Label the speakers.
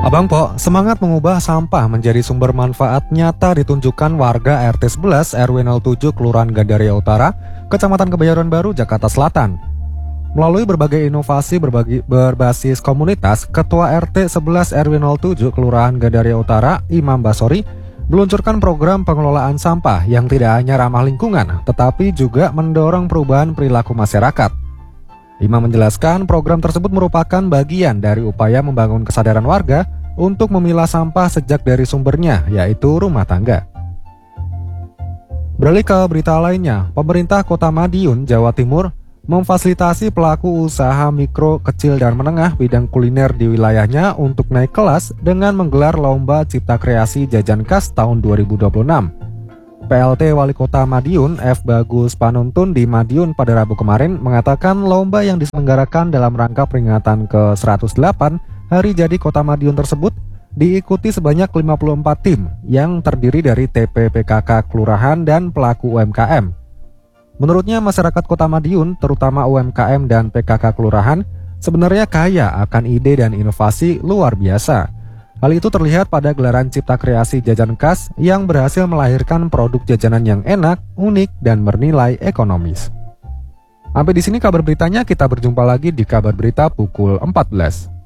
Speaker 1: Abang Po, semangat mengubah sampah menjadi sumber manfaat nyata ditunjukkan warga RT 11 RW 07 Kelurahan Gandaria Utara, Kecamatan Kebayoran Baru, Jakarta Selatan. Melalui berbagai inovasi berbasis komunitas, Ketua RT 11 RW 07 Kelurahan Gandaria Utara, Imam Basori, meluncurkan program pengelolaan sampah yang tidak hanya ramah lingkungan, tetapi juga mendorong perubahan perilaku masyarakat. Imam menjelaskan program tersebut merupakan bagian dari upaya membangun kesadaran warga untuk memilah sampah sejak dari sumbernya, yaitu rumah tangga. Beralih ke berita lainnya, pemerintah Kota Madiun, Jawa Timur, memfasilitasi pelaku usaha mikro, kecil, dan menengah bidang kuliner di wilayahnya untuk naik kelas dengan menggelar lomba cipta kreasi jajan khas tahun 2026. PLT Wali Kota Madiun, F. Bagus Panuntun di Madiun pada Rabu kemarin mengatakan lomba yang diselenggarakan dalam rangka peringatan ke-108 Hari Jadi Kota Madiun tersebut diikuti sebanyak 54 tim yang terdiri dari TP/PKK Kelurahan dan pelaku UMKM. Menurutnya masyarakat Kota Madiun, terutama UMKM dan PKK Kelurahan, sebenarnya kaya akan ide dan inovasi luar biasa. Hal itu terlihat pada gelaran cipta kreasi jajan khas yang berhasil melahirkan produk jajanan yang enak, unik, dan bernilai ekonomis. Sampai di sini kabar beritanya, kita berjumpa lagi di kabar berita pukul 14.